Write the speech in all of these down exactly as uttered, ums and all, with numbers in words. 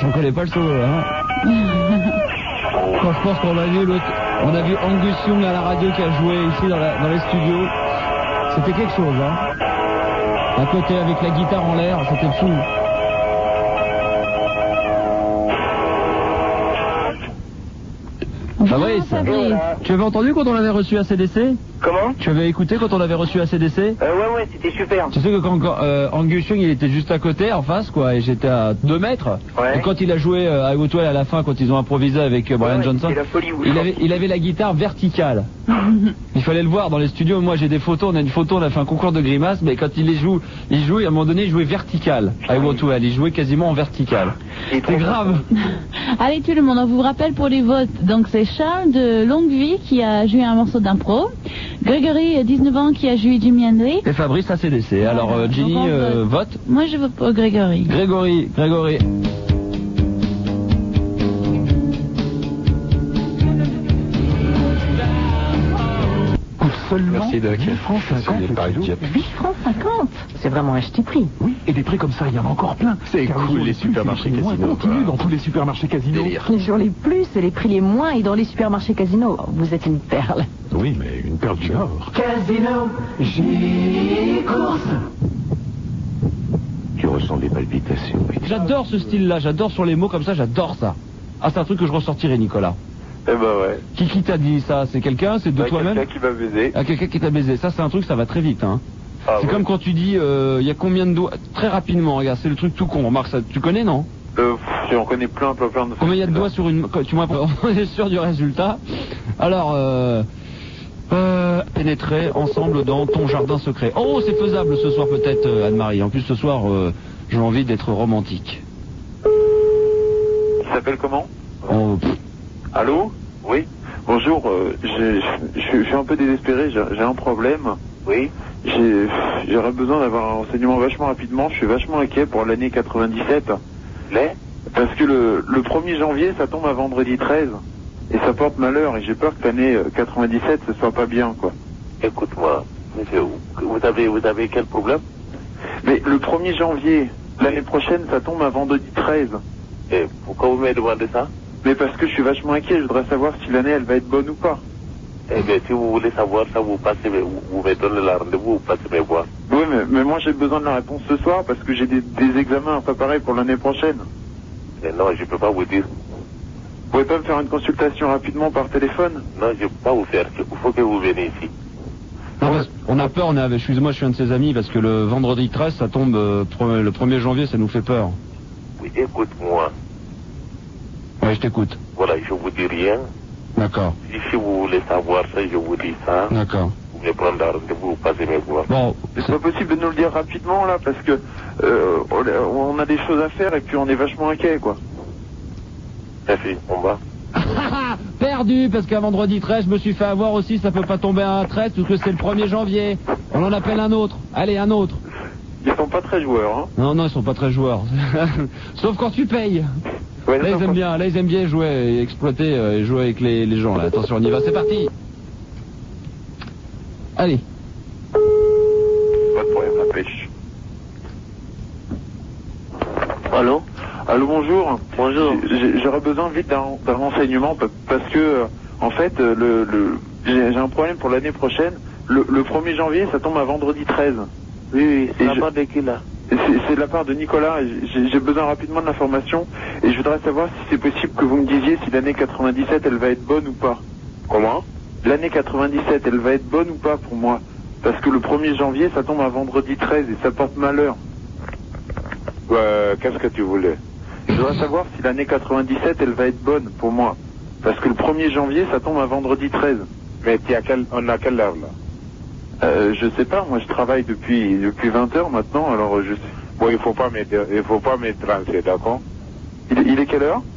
je reconnais pas le solo, hein. Quand je pense qu'on a vu l'autre, on a vu Angus Young à la radio qui a joué ici dans, la, dans les studios. C'était quelque chose, hein. À côté avec la guitare en l'air, c'était fou. Fabrice, Fabrice. Tu avais entendu quand on avait reçu A C D C? Comment? Tu avais écouté quand on avait reçu A C D C? Euh, ouais, ouais, c'était super. Tu sais que quand euh, Angus Young il était juste à côté, en face, quoi, et j'étais à deux mètres. Ouais. Et quand il a joué euh, à Woodwell à la fin, quand ils ont improvisé avec euh, Brian ouais, Johnson, la folie, il avait, il avait la guitare verticale. Il fallait le voir dans les studios. Moi, j'ai des photos. On a une photo. On a fait un concours de grimaces, mais quand il les joue, il joue. À un moment donné, il jouait vertical. À Woodwell, il jouait quasiment en vertical. C'est grave. Allez tout le monde, on vous rappelle pour les votes. Donc c'est Charles de Longueville qui a joué un morceau d'impro, Grégory, dix-neuf ans, qui a joué Jimi Hendrix. Et Fabrice A C D C. Alors euh, Ginny, Donc, euh, vote. Moi je vote pour Grégory. Grégory, Grégory. Seulement Merci de huit francs cinquante. huit francs cinquante. C'est vraiment un ch'ti prix. Oui, et des prix comme ça, il y en a encore plein. C'est Car cool, jours les plus, supermarchés les prix moins casinos, continuent quoi. dans tous les supermarchés casinos. Délire. Les jours les plus et les prix les moins et dans les supermarchés casinos. Vous êtes une perle. Oui, mais une perle du Nord. Casino, J-Course. Tu ressens des palpitations. J'adore ce style-là. J'adore sur les mots comme ça. J'adore ça. Ah, c'est un truc que je ressortirais, Nicolas. Eh ben ouais. Qui qui t'a dit ça? C'est quelqu'un? C'est de Bah, toi-même? quelqu'un qui m'a baisé. Ah, quelqu'un qui t'a baisé. Ça, c'est un truc, ça va très vite, hein. Ah, c'est ouais. comme quand tu dis, il euh, y a combien de doigts? Très rapidement, regarde, c'est le truc tout con. Remarque ça. Tu connais, non? Euh, j'en connais plein, plein, plein de... Combien il y a de doigts sur une... Tu m'as... On est sûr du résultat. Alors, euh... Euh, pénétrer ensemble dans ton jardin secret. Oh, c'est faisable ce soir peut-être, euh, Anne-Marie. En plus, ce soir, euh, j'ai envie d'être romantique. Il s'appelle comment? Oh, pff. Allô? Oui. Bonjour, euh, j'ai- je je suis un peu désespéré, j'ai j'ai un problème. Oui. J'ai- J'aurais besoin d'avoir un renseignement vachement rapidement, je suis vachement inquiet pour l'année quatre-vingt-dix-sept. Les? Parce que le, le premier janvier, ça tombe à vendredi treize. Et ça porte malheur, et j'ai peur que l'année euh, quatre-vingt-dix-sept, ce soit pas bien, quoi. Écoute-moi, monsieur, vous avez, vous avez quel problème? Mais le premier janvier, l'année prochaine, ça tombe à vendredi treize. Et pourquoi vous m'avez demandé ça? Mais parce que je suis vachement inquiet, je voudrais savoir si l'année, elle va être bonne ou pas. Eh bien, si vous voulez savoir ça, vous passez, vous, vous me donnez le rendez-vous, vous passez me voir. Oui, mais, mais moi, j'ai besoin de la réponse ce soir, parce que j'ai des, des examens à préparer pour l'année prochaine. Mais non, je ne peux pas vous dire. Vous pouvez pas me faire une consultation rapidement par téléphone? Non, je ne peux pas vous faire. Il faut que vous veniez ici. Non, parce- on a peur, on a, excuse-moi, je suis un de ses amis, parce que le vendredi treize, ça tombe, euh, pre- le premier janvier, ça nous fait peur. Oui, écoute-moi. Ouais, je t'écoute. Voilà, je vous dis rien. D'accord, Si, si vous voulez savoir ça, je vous dis ça. d'accord. Vous me prenez un rendez-vous, vous passez me voir. Bon, C'est pas possible de nous le dire rapidement, là, parce que euh, on a- on a des choses à faire, et puis on est vachement inquiet, quoi. Merci, on va. perdu, parce qu'à vendredi treize, je me suis fait avoir aussi, ça peut pas tomber à un treize, parce que c'est le premier janvier. On en appelle un autre. Allez, un autre. Ils sont pas très joueurs, hein. Non, non, ils sont pas très joueurs. Sauf quand tu payes. Ouais, Là, non, ils aiment pas- bien, là, ils aiment bien jouer et exploiter euh, et jouer avec les, les gens, là. Attention, on y va, c'est parti. Allez. Pas de problème, la pêche. Allô? Allô, bonjour. Bonjour. J'ai- J'aurais besoin vite d'un d'un renseignement, pa- parce que, euh, en fait, euh, le, le, j'ai j'ai un problème pour l'année prochaine. Le, le premier janvier, ça tombe à vendredi treize. Oui, oui, c'est Et la je- part de qui, là? Et C'est c'est de la part de Nicolas, et j'ai j'ai besoin rapidement de l'information, et je voudrais savoir si c'est possible que vous me disiez si l'année quatre-vingt-dix-sept, elle va être bonne ou pas. Comment? L'année quatre-vingt-dix-sept, elle va être bonne ou pas pour moi? Parce que le premier janvier, ça tombe à vendredi treize, et ça porte malheur. Euh, qu'est-ce que tu voulais? Je voudrais savoir si l'année quatre-vingt-dix-sept, elle va être bonne pour moi. Parce que le premier janvier, ça tombe à vendredi treize. Mais tu à quel, on a quelle heure, là? Euh, je sais pas, moi je travaille depuis depuis vingt heures maintenant, alors euh, je sais. Bon, il faut pas me, il faut pas me trancher, d'accord? Il, est- il est quelle heure?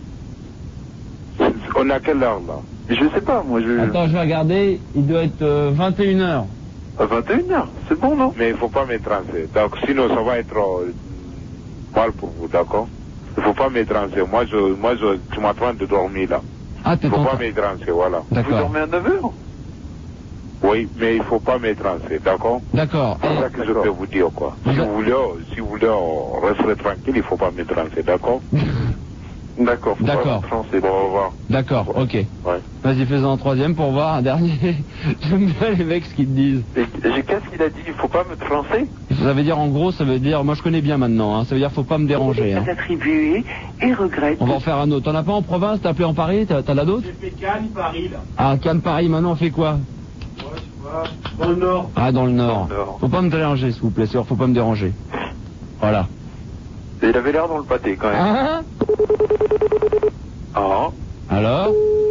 On a quelle heure, là? Je sais pas, moi je... Attends, je vais regarder, il doit être euh, vingt et une heures. À vingt et une heures, c'est bon, non? Mais il faut pas me trancher. Donc, sinon, ça va être euh, mal pour vous, d'accord? Il faut pas me trancher. Moi, je, moi, je, tu m'attends de dormir, là. Ah, t'es Il faut en pas train- me trancher, voilà. Vous D'accord, dormez à neuf heures? Oui, mais il faut pas me trancher, d'accord? d'accord. C'est ça Et- que je peux vous dire, quoi. Si Vous a- vous voulez, si vous voulez euh, rester tranquille, il faut pas me trancher, d'accord? D'accord. faut D'accord. pas me lancer. Bon, au revoir. D'accord, ok. Ouais. Vas-y, fais-en un troisième pour voir un dernier. J'aime bien les mecs ce qu'ils te disent. Et j'ai- qu'est-ce qu'il a dit? Il faut pas me lancer? Ça veut dire, en gros, ça veut dire, moi je connais bien maintenant, hein, ça veut dire faut pas me déranger. Hein. attribué et regrette. On va en faire un autre. T'en as pas en province, t'as appelé en Paris, t'as t'as là d'autres? J'ai fait Cannes, Paris, là. Ah, Cannes, Paris, maintenant on fait quoi? Ouais, je sais pas. Dans le Nord. Ah, dans le Nord. Dans le Nord. Faut pas me déranger, s'il vous plaît, c'est faut pas me déranger. Voilà. Et il avait l'air dans le pâté quand même. Ah, Ah. alors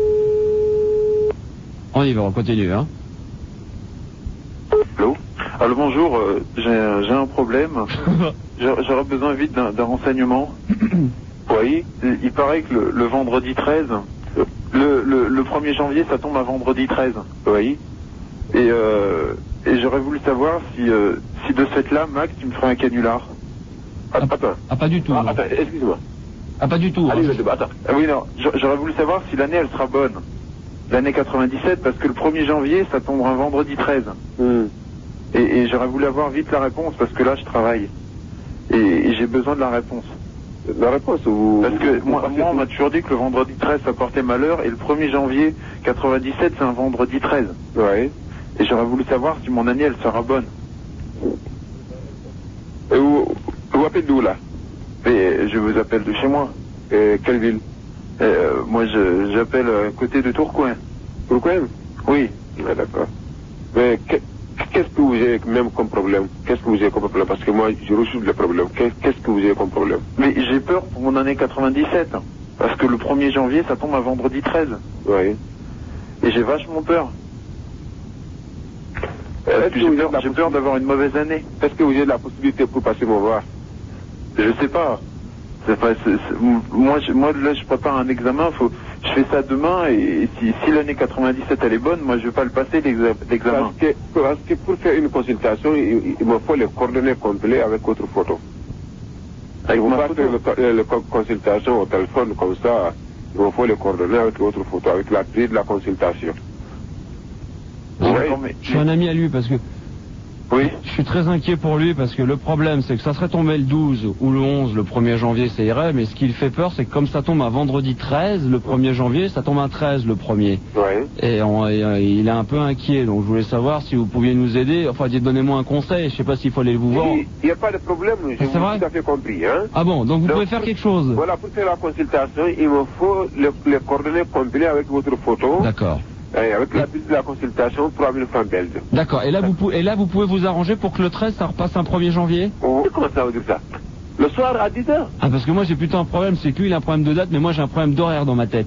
on y va, on continue, hein. Allô? Allô, bonjour, euh, j'ai j'ai un problème. J'a- J'aurais besoin vite d'un d'un renseignement. Oui, il il paraît que le, le vendredi treize, le, le, le premier janvier, ça tombe à vendredi treize. Oui. Et, euh, et j'aurais voulu savoir si, euh, si de ce fait-là, Max, tu me ferais un canular. Ah, ah, pas du tout. Ah, non. attends, excuse-moi. Ah, pas du tout. hein. Attends. Ah oui, non, j'a- j'aurais voulu savoir si l'année, elle sera bonne. L'année quatre-vingt-dix-sept, parce que le premier janvier, ça tombe un vendredi treize. Et, et j'aurais voulu avoir vite la réponse, parce que là, je travaille. Et, et j'ai besoin de la réponse. La réponse ou... Parce que moi, moi on m'a toujours dit que le vendredi treize, ça portait malheur, et le premier janvier quatre-vingt-dix-sept, c'est un vendredi treize. Ouais. Et j'aurais voulu savoir si mon année, elle sera bonne. Et vous, vous appelez d'où, là? Et je vous appelle de chez moi. Et quelle ville? euh, Moi, je- j'appelle à côté de Tourcoing. Tourcoing? Oui. Ouais, d'accord. Mais que- qu'est-ce que vous avez même comme problème? Qu'est-ce que vous avez comme problème? Parce que moi, je reçois le problème. Qu'est- Qu'est-ce que vous avez comme problème? Mais j'ai peur pour mon année quatre-vingt-dix-sept. Parce que le premier janvier, ça tombe à vendredi treize. Oui. Et j'ai vachement peur. Parce que j'ai peur, j'ai peur d'avoir une mauvaise année. Est-ce que vous avez la possibilité pour passer me voir? Je sais pas. C'est pas c'est- c'est- moi, je, moi, là, je prépare un examen. Faut, je fais ça demain. Et si, si l'année quatre-vingt-dix-sept elle est bonne, moi, je vais pas le passer l'exa- l'examen. Parce que, parce que pour faire une consultation, il, il me faut les coordonnées complètes avec votre photo. Avec vous pas faire le, le, le consultation au téléphone comme ça. Il me faut les coordonnées avec votre photo, avec la prise de la consultation. Je- mais- Je suis un ami à lui parce que Oui. je suis très inquiet pour lui parce que le problème c'est que ça serait tombé le douze ou le onze, le premier janvier ça irait, mais ce qui le fait peur c'est que comme ça tombe un vendredi treize, le premier janvier, ça tombe un treize le premier. Ouais. Et, on- et, euh, il est un peu inquiet, donc je voulais savoir si vous pouviez nous aider, enfin donnez-moi un conseil, je sais pas s'il faut aller vous voir. Il n'y a pas de problème, je C'est vous vrai ai tout à fait compris. Hein? Ah bon, donc vous Donc, pouvez faire quelque chose. Voilà, pour faire la consultation, il me faut les, les coordonnées complètes avec votre photo. D'accord. Et avec la prise de la consultation, trois mille francs belges. D'accord, et là, vous pou- et là vous pouvez vous arranger pour que le treize ça repasse un premier janvier? Oh, comment ça veut dire ça? Le soir à dix heures? Ah parce que moi j'ai plutôt un problème, c'est que lui il a un problème de date, mais moi j'ai un problème d'horaire dans ma tête.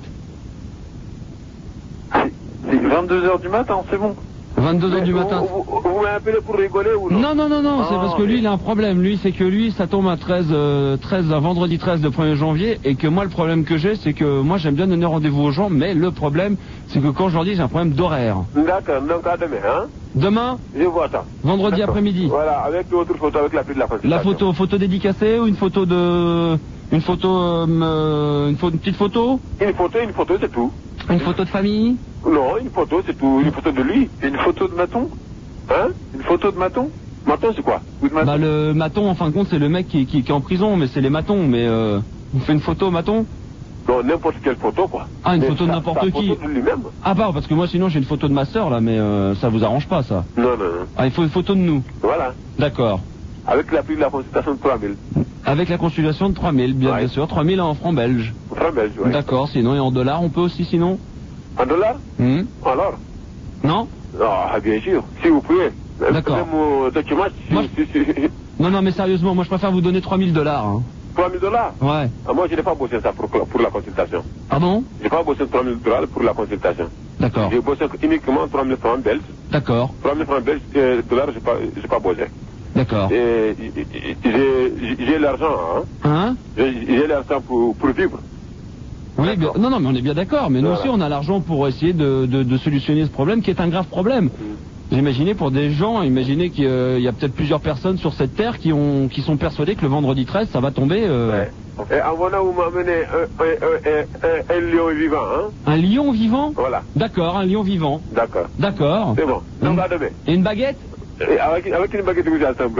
C'est vingt-deux heures du matin, c'est bon. vingt-deux heures du Mais matin. Vous, vous, vous m'appelez pour rigoler ou non? Non, non, non, non, c'est Ah, parce que lui, mais- il a un problème. Lui, c'est que lui, ça tombe à treize, euh, treize, un vendredi treize le premier janvier, et que moi, le problème que j'ai, c'est que moi, j'aime bien donner rendez-vous aux gens, mais le problème, c'est que quand je leur dis, j'ai un problème d'horaire. D'accord, donc à demain, hein? Demain, Je vois ça. vendredi D'accord. après-midi. Voilà, avec votre photo, avec la prise de la consultation. La photo, photo dédicacée ou une photo de, une photo, euh, euh, une, pho- une petite photo, Une photo, une photo, c'est tout. une photo de famille. Non, une photo, c'est tout. Une photo de lui. Une photo de Maton? Hein? Une photo de Maton? Maton, c'est quoi? Ou de Maton? Bah le maton, en fin de compte, c'est le mec qui, qui, qui est en prison, mais c'est les matons. Mais euh, on fait une photo maton. Non, n'importe quelle photo, quoi. Ah, une Mais photo de sa- n'importe sa qui. photo de lui-même. Ah bah parce que moi sinon j'ai une photo de ma sœur là, mais euh, ça vous arrange pas ça. Non, non, non. Ah, il faut une photo de nous. Voilà. D'accord. Avec la prise de la consultation de trois mille. Avec la consultation de trois mille, bien, Ouais. bien sûr, trois mille en francs belges. Francs belges, ouais. D'accord, sinon et en dollars on peut aussi sinon. En dollars? Hmm. Alors? Non? Ah, bien sûr. Si vous pouvez. D'accord. Donnez mon document. Si, Moi- si, si. Non, non, mais sérieusement, moi je préfère vous donner trois mille dollars. Hein. trois mille dollars? Ouais. Ah, moi, je n'ai pas bossé ça pour, pour la consultation. Pardon? Je n'ai pas bossé trois mille dollars pour la consultation. D'accord. J'ai bossé uniquement trois mille francs belges. D'accord. trois mille francs belges, euh, dollars, je n'ai pas, j'ai pas bossé. D'accord. Et j'ai j'ai l'argent, hein. Hein? J'ai j'ai l'argent pour, pour vivre. Oui, bien- D'accord. non, non, mais on est bien d'accord. Mais nous Voilà. aussi, on a l'argent pour essayer de, de, de solutionner ce problème qui est un grave problème. Vous imaginez pour des gens, imaginez qu'il y a, il y a peut-être plusieurs personnes sur cette terre qui, ont, qui sont persuadées que le vendredi treize, ça va tomber. euh, Ouais. Et avant là, vous m'amenez un, un, un, un, un lion vivant, hein. Un lion vivant? Voilà. D'accord, un lion vivant. D'accord. D'accord. C'est bon. Donc à demain. Et une baguette? Et avec, avec une baguette rouge à table.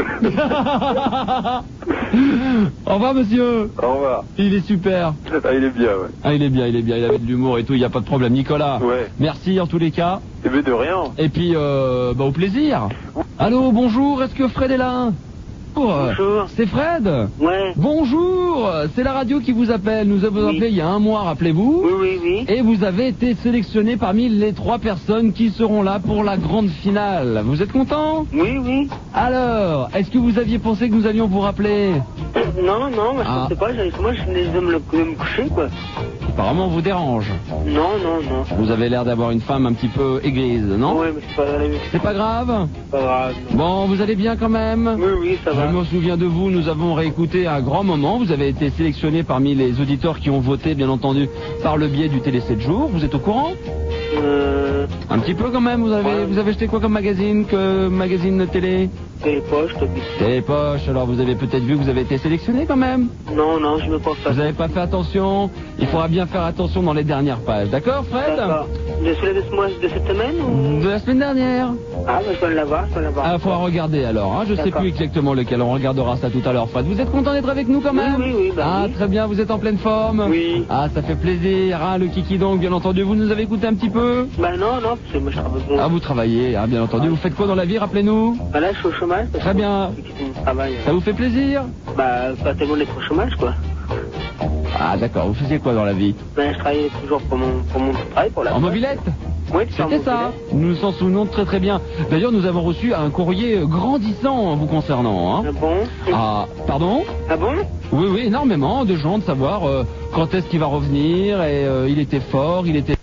Au revoir, monsieur. Au revoir. Il est super. Ah, il est bien, ouais. Ah, il est bien, il est bien. Il avait de l'humour et tout, il n'y a pas de problème. Nicolas, Ouais. merci en tous les cas. Eh bien, de rien. Et puis, euh, bah, au plaisir. Allô, bonjour, est-ce que Fred est là? Bonjour. C'est Fred? Ouais. Bonjour, c'est la radio qui vous appelle. Nous avons Oui. appelé il y a un mois, rappelez-vous. Oui, oui, oui. Et vous avez été sélectionné parmi les trois personnes qui seront là pour la grande finale. Vous êtes content? Oui, oui. Alors, est-ce que vous aviez pensé que nous allions vous rappeler? Non, non, moi je Ah. pensais pas, j'avais- moi je venais de me, le- de me coucher, quoi. Apparemment, on vous dérange. Non, non, non. Vous avez l'air d'avoir une femme un petit peu aigrise, non? Ouais, mais c'est pas, C'est pas grave? c'est pas grave. Non. Bon, vous allez bien quand même? Oui, oui, ça va. Je me souviens de vous, nous avons réécouté un grand moment. Vous avez été sélectionné parmi les auditeurs qui ont voté, bien entendu, par le biais du Télé sept jours. Vous êtes au courant? Euh. Un petit peu quand même. Vous avez, Ouais. vous avez acheté quoi comme magazine, que magazine télé? Télé poche, t'as dit. Télé Poche. Alors vous avez peut-être vu que vous avez été sélectionné quand même. Non, non, je me pense pas. Vous n'avez pas fait attention. Il faudra bien faire attention dans les dernières pages. D'accord, Fred? D'accord. De celui de ce mois, de cette semaine ou... De la semaine dernière. Ah, bah, je dois l'avoir, je dois l'avoir. Ah, il faudra regarder alors. Hein. Je sais D'accord. plus exactement lequel. On regardera ça tout à l'heure, Fred. Vous êtes content d'être avec nous quand même? Oui, oui, oui, bah Ah, oui. très bien. Vous êtes en pleine forme? Oui. Ah, ça fait plaisir. Hein, le kiki donc, bien entendu. Vous nous avez écouté un petit peu? Bah non, non, parce que moi je travaille bon. Ah, vous travaillez, hein, bien entendu. Vous faites quoi dans la vie, rappelez-nous? Bah là, je suis au chômage. parce Très que bien. je quitte mon travail. Ça vous fait plaisir? Bah, pas tellement d'être au chômage, quoi. Ah, d'accord. Vous faisiez quoi dans la vie? Ben, je travaillais toujours pour mon, pour mon travail, pour la En poste. mobilette? Oui, c'est en C'était ça. mobilette. Nous nous en souvenons très très bien. D'ailleurs, nous avons reçu un courrier grandissant vous concernant. Hein. Ah bon Ah, pardon? Ah bon Oui, oui, énormément de gens de savoir euh, quand est-ce qu'il va revenir et euh, il était fort, il était